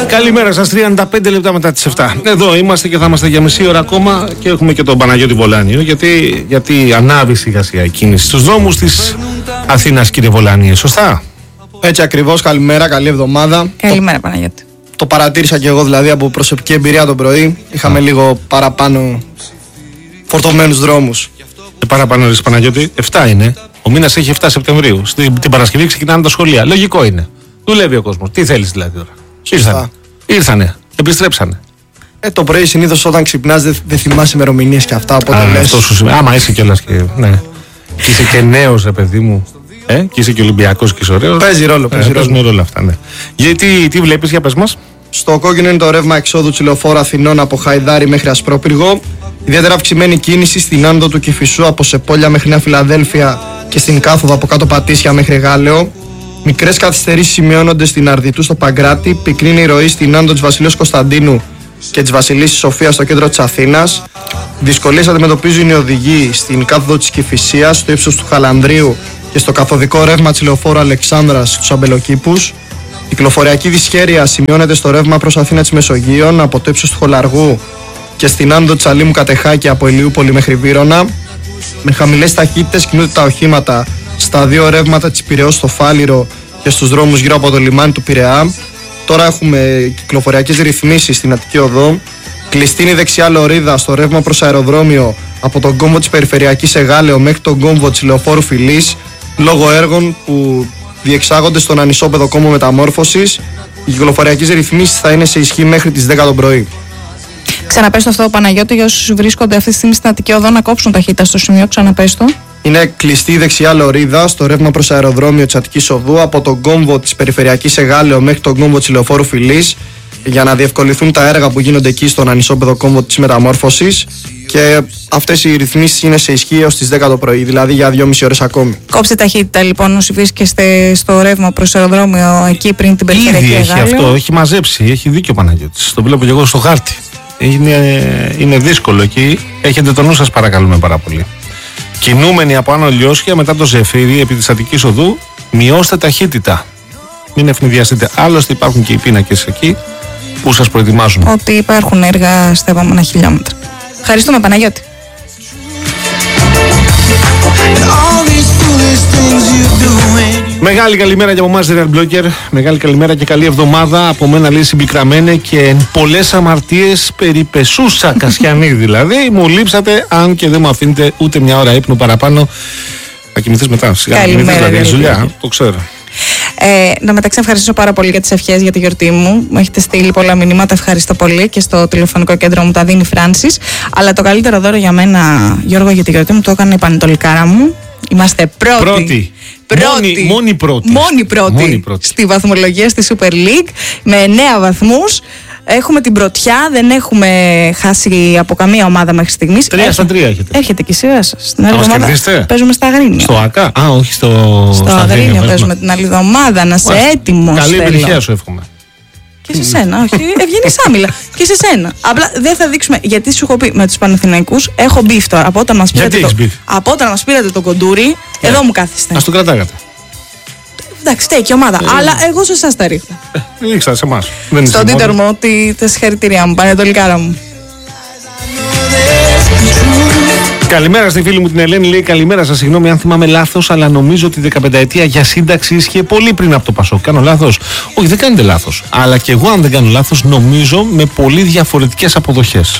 Καλημέρα σας, 35 λεπτά μετά τις 7. Εδώ είμαστε και θα είμαστε για μισή ώρα ακόμα και έχουμε και τον Παναγιώτη Βολάνιο. Γιατί ανάβει σιγά σιγά η κίνηση στους δρόμους της Αθήνας, κύριε Βολάνιε, σωστά? Έτσι ακριβώς, καλημέρα, καλή εβδομάδα. Καλημέρα, Παναγιώτη. Το παρατήρησα και εγώ δηλαδή από προσωπική εμπειρία το πρωί. Είχαμε λίγο παραπάνω φορτωμένους δρόμους. Παραπάνω της Παναγιώτη, 7 είναι. Ο μήνας έχει 7 Σεπτεμβρίου. Την Παρασκευή ξεκινάνε τα σχολεία. Λογικό είναι. Δουλεύει ο κόσμος. Τι θέλεις δηλαδή τώρα? Ήρθανε. Επιστρέψανε. Το πρωί συνήθως όταν ξυπνάς δεν θυμάσαι ημερομηνίες και αυτά. Οπότε λες. Άμα είσαι κιόλας και. Ναι. Και είσαι και νέος, ρε παιδί μου. Και είσαι και Ολυμπιακός και είσαι ωραίος. Παίζει ρόλο. Παίζουν ρόλο αυτά, ναι. Γιατί τι βλέπεις, για πες μας. Στο κόκκινο είναι το ρεύμα εξόδου της λεωφόρου Αθηνών από Χαϊδάρι μέχρι Ασπρόπυργο. Ιδιαίτερα αυξημένη κίνηση στην άνοδο του Κηφισού από Σεπόλια μέχρι Νέα Φιλαδέλφια και στην κάθοδο από κάτω Πατήσια μέχρι Γάλεο. Μικρές καθυστερήσεις σημειώνονται στην Αρδιτού στο Παγκράτη. Πυκνή η ροή στην άνοδο της Βασιλείου Κωνσταντίνου και της Βασιλίσσης Σοφίας στο κέντρο της Αθήνας. Δυσκολίες αντιμετωπίζουν οι οδηγοί στην κάθοδο της Κηφισίας, στο ύψος του Χαλανδρίου και στο καθοδικό ρεύμα της λεωφόρου Αλεξάνδρας στους Αμπελοκήπους. Κυκλοφοριακή δυσχέρεια σημειώνεται στο ρεύμα προς Αθήνα της Μεσογείων από το ύψος του Χολαργού και στην άνοδο της Αλήμου Κατεχάκη από Ηλιούπολη μέχρι Βύρωνα. Με χαμηλές ταχύτητες κινούνται τα οχήματα στα δύο ρεύματα της Πειραιώς στο Φάληρο και στους δρόμους γύρω από το λιμάνι του Πειραιά. Τώρα έχουμε κυκλοφοριακές ρυθμίσεις στην Αττική Οδό. Κλειστή είναι η δεξιά λωρίδα στο ρεύμα προς αεροδρόμιο από τον κόμβο της Περιφερειακής Εγάλεο μέχρι τον κόμβο της Λεωφόρου Φιλής λόγω έργων που διεξάγονται στον ανισόπεδο κόμβο μεταμόρφωσης. Οι κυκλοφοριακές ρυθμίσεις θα είναι σε ισχύ μέχρι τις 10 το πρωί. Ξαναπες το αυτό, Παναγιώτη, για όσους βρίσκονται αυτή τη στιγμή στην Αττική Οδό να κόψουν ταχύτητα στο σημείο. Ξαναπες το. Είναι κλειστή η δεξιά λωρίδα στο ρεύμα προς αεροδρόμιο της Αττικής Οδού από τον κόμβο της Περιφερειακής Εγάλεο μέχρι τον κόμβο της Λεωφόρου Φιλής για να διευκολυνθούν τα έργα που γίνονται εκεί στον ανισόπεδο κόμβο της μεταμόρφωσης. Και αυτές οι ρυθμίσεις είναι σε ισχύ έως τις 10 το πρωί, δηλαδή για 2,5 ώρες ακόμη. Κόψτε ταχύτητα λοιπόν όσοι βρίσκεστε στο ρεύμα προς αεροδρόμιο εκεί πριν την Περιφερειακή Εγάλεο. Ήδη έχει αυτό, έχει μαζέψει, έχει δίκιο Παναγιώτης. Το βλέπω και εγώ στο χάρτη. Είναι δύσκολο εκεί. Έχετε το νου σας, παρακαλούμε πάρα πολύ. Κινούμενοι από Άνω Λιώσια μετά το Ζεφύρι επί της Αττικής Οδού, μειώστε ταχύτητα. Μην ευνηδιαστείτε. Άλλωστε υπάρχουν και οι πίνακες εκεί που σας προετοιμάζουν. Ότι υπάρχουν έργα στα επόμενα χιλιόμετρα. Ευχαριστούμε, Παναγιώτη. Μεγάλη καλημέρα για από εμάς, Real Blocker. Μεγάλη καλημέρα και καλή εβδομάδα. Από μένα λέει συμπικραμένε και πολλές αμαρτίες περιπεσούσα Κασιανή δηλαδή. Μου λείψατε, αν και δεν μου αφήνετε ούτε μια ώρα ύπνου παραπάνω. Θα κοιμηθείς μετά. Καλημέρα, δηλαδή, δουλειά, το ξέρω. Να μεταξύ ευχαριστήσω πάρα πολύ για τις ευχές για τη γιορτή μου. Μου έχετε στείλει πολλά μηνύματα, ευχαριστώ πολύ, και στο τηλεφωνικό κέντρο μου τα δίνει η Φράνσις. Αλλά το καλύτερο δώρο για μένα, Γιώργο, για τη γιορτή μου το έκανε η πανετολικάρα μου. Είμαστε πρώτοι. Μόνη πρώτη στη βαθμολογία στη Super League με 9 βαθμούς. Έχουμε την πρωτιά, δεν έχουμε χάσει από καμία ομάδα μέχρι στιγμής. 3 στα 3 έχετε. Έρχεται και η σειρά σας. Θα μας κερδίσετε. Παίζουμε στα Αγρίνια. Στο ΑΚΑ. Όχι στο Αγρίνια παίζουμε την άλλη εβδομάδα. Να είσαι έτοιμος. Καλή επιτυχία σου εύχομαι. Και σε σένα, όχι. Ευγενής άμυλα. Και σε σένα. Απλά δεν θα δείξουμε. Γιατί σου έχω πει με τους Παναθηναϊκούς, έχω μπιφ τώρα. Από όταν μας πήρατε το κοντούρι, εδώ μου κάθεστε. Ας το κρατάγατε. Εντάξει, στέκει η ομάδα. Αλλά εγώ σε εσάς τα ρίχνω. Ρίξα σε εμάς. Στον Τίτερ μου, ότι τα συγχαρητήριά μου, πανετολικάρα μου. Καλημέρα στη φίλη μου την Ελένη. Λέει καλημέρα σας. Συγγνώμη αν θυμάμαι λάθος, αλλά νομίζω ότι η 15ετία για σύνταξη ίσχυε πολύ πριν από το Πασόκ. Κάνω λάθος? Όχι, δεν κάνετε λάθος. Αλλά και εγώ, αν δεν κάνω λάθος, νομίζω με πολύ διαφορετικές αποδοχές.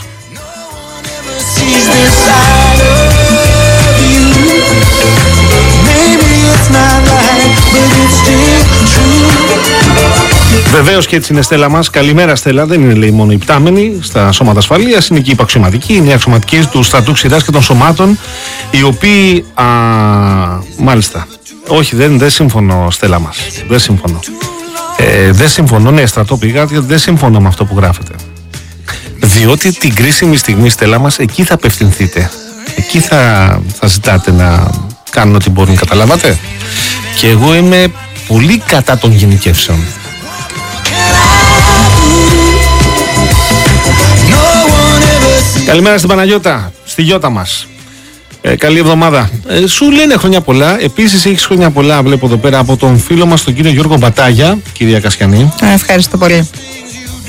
Βεβαίως και έτσι είναι, Στέλλα μας. Καλημέρα, Στέλλα. Δεν είναι, λέει, μόνο οι πτάμενοι στα σώματα ασφαλείας, είναι και οι υπαξιωματικοί, είναι οι αξιωματικοί του στρατού Ξηράς και των σωμάτων, οι οποίοι. Μάλιστα. Όχι, δεν συμφωνώ, Στέλλα μας. Δεν συμφωνώ. Δεν συμφωνώ, ναι, στρατό πήγα, δεν συμφωνώ με αυτό που γράφετε. Διότι την κρίσιμη στιγμή, Στέλλα μας, εκεί θα απευθυνθείτε. Εκεί θα ζητάτε να κάνουν ό,τι μπορούν, καταλάβατε. Και εγώ είμαι πολύ κατά των γενικεύσεων. Καλημέρα στην Παναγιώτα, στη Γιώτα μας. Καλή εβδομάδα. Σου λένε χρόνια πολλά. Επίσης έχεις χρόνια πολλά, βλέπω εδώ πέρα, από τον φίλο μας τον κύριο Γιώργο Μπατάγια, κυρία Κασιανή. Ευχαριστώ πολύ.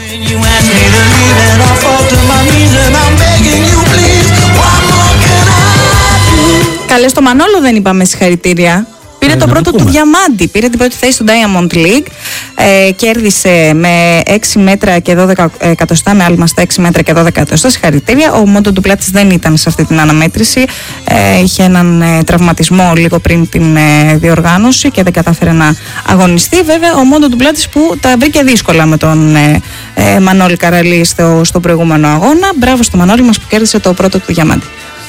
Καλέ, στο Μανόλο δεν είπαμε συγχαρητήρια. Πήρε το πρώτο του διαμάντι, πήρε την πρώτη θέση στο Diamond League, κέρδισε με 6 μέτρα και 12 εκατοστά, με άλμα στα 6 μέτρα και 12 εκατοστά, συγχαρητήρια. Ο Μόντο Ντουπλάτης δεν ήταν σε αυτή την αναμέτρηση, είχε έναν τραυματισμό λίγο πριν την διοργάνωση και δεν κατάφερε να αγωνιστεί. Βέβαια ο Μόντο Ντουπλάτης που τα βρήκε δύσκολα με τον Μανώλη Καραλή στο προηγούμενο αγώνα. Μπράβο στο Μανώλη μας που κέρδισε το πρώτο του διαμάντι.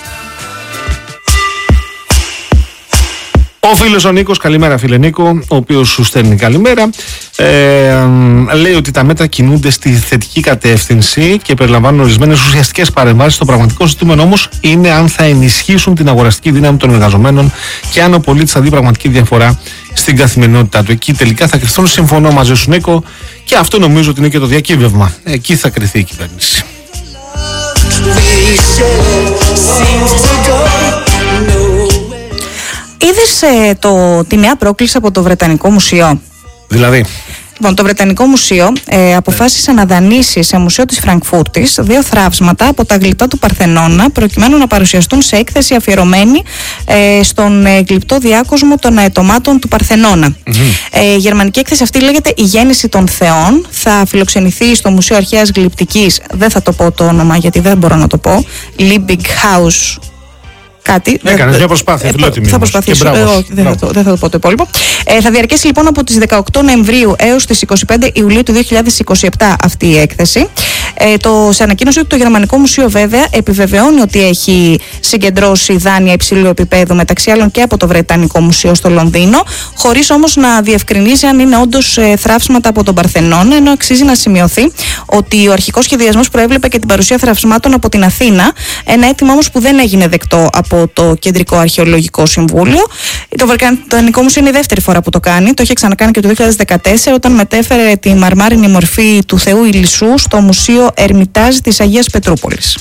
Ο φίλος ο Νίκος, καλημέρα φίλε Νίκο, ο οποίος σου στέλνει καλημέρα, λέει ότι τα μέτρα κινούνται στη θετική κατεύθυνση και περιλαμβάνουν ορισμένες ουσιαστικές παρεμβάσεις. Το πραγματικό ζητούμενο όμως είναι αν θα ενισχύσουν την αγοραστική δύναμη των εργαζομένων και αν ο πολίτης θα δει πραγματική διαφορά στην καθημερινότητά του. Εκεί τελικά θα κρυφθούν. Συμφωνώ μαζί σου Νίκο, και αυτό νομίζω ότι είναι και το διακύβευμα. Εκεί θα κρυθεί η κυβέρνηση. Είδες τη νέα πρόκληση από το Βρετανικό Μουσείο? Δηλαδή? Λοιπόν, το Βρετανικό Μουσείο αποφάσισε να δανείσει σε μουσείο της Φραγκφούρτης 2 θράψματα από τα γλυπτά του Παρθενώνα, προκειμένου να παρουσιαστούν σε έκθεση αφιερωμένη στον γλυπτό διάκοσμο των αετωμάτων του Παρθενώνα. Η γερμανική έκθεση αυτή λέγεται «Η γέννηση των θεών». Θα φιλοξενηθεί στο Μουσείο Αρχαίας Γλυπτικής, δεν θα το πω το όνομα γιατί δεν μπορώ να το πω, Liebighaus. Έκανε μια προσπάθεια, φιλότιμη. Θα προσπαθήσω. Δεν θα το πω το υπόλοιπο. Θα διαρκέσει λοιπόν από τις 18 Νοεμβρίου έως τις 25 Ιουλίου του 2027 αυτή η έκθεση. Σε ανακοίνωση του το Γερμανικό Μουσείο βέβαια επιβεβαιώνει ότι έχει συγκεντρώσει δάνεια υψηλού επίπεδου, μεταξύ άλλων και από το Βρετανικό Μουσείο στο Λονδίνο, χωρίς όμως να διευκρινίζει αν είναι όντως θράψματα από τον Παρθενώνα, ενώ αξίζει να σημειωθεί ότι ο αρχικός σχεδιασμός προέβλεπε και την παρουσία θραψμάτων από την Αθήνα, ένα αίτημα όμως που δεν έγινε δεκτό από το Κεντρικό Αρχαιολογικό Συμβούλιο. Το Βρετανικό Μουσείο είναι η δεύτερη φορά που το κάνει. Το είχε ξανακάνει και το 2014 όταν μετέφερε τη μαρμάρινη μορφή του Θεού Ηλισσού στο Μουσείο Ερμητάζ της Αγίας Πετρούπολης.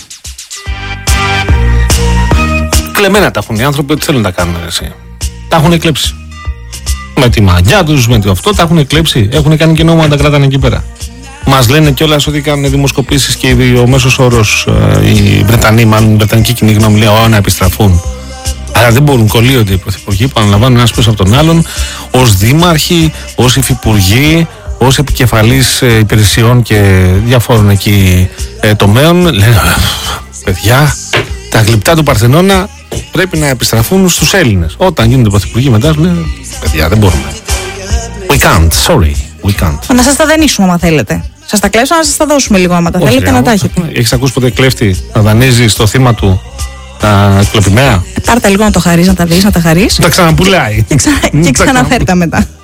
Κλεμμένα τα έχουν οι άνθρωποι, ότι θέλουν να τα κάνουν εσύ. Τα έχουν κλέψει. Με τη μαγιά τους, με το αυτό, τα έχουν κλέψει. Έχουν κάνει και νόμο να τα κρατάνε εκεί πέρα. Μας λένε κιόλας ότι κάνουν δημοσκοπήσεις και ο μέσος όρος, οι Βρετανοί, μάλλον η Βρετανική κοινή γνώμη, λέει να επιστραφούν. Αλλά δεν μπορούν, κολλείονται οι πρωθυπουργοί που αναλαμβάνουν ένας πίσω από τον άλλον, ως δήμαρχοι, ως υφυπουργοί, ως επικεφαλής υπηρεσιών και διαφόρων εκεί τομέων. Λένε, παιδιά, τα γλυπτά του Παρθενώνα πρέπει να επιστραφούν στους Έλληνες. Όταν γίνονται πρωθυπουργοί μετά, λένε, παιδιά, δεν μπορούμε. We can't, sorry, we can't. Να σας τα δανείσουμε άμα θέλετε. Σας τα κλέψω να σας τα δώσουμε λίγο άμα τα θέλετε να τα έχετε. Έχεις ακούσει ποτέ κλέφτη να δανείζει στο θύμα του τα κλοπημαία? Πάρτε λίγο να το χαρείς, να τα δεις, να τα χαρείς. Τα ξαναπουλάει. Και ξαναφέρτα μετά.